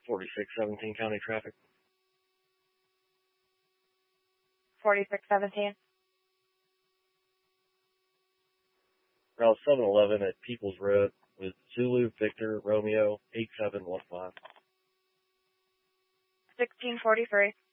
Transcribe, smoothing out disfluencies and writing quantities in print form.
4617 county traffic. 4617. Route 711 at Peoples Road with Zulu Victor Romeo 8715. 1643.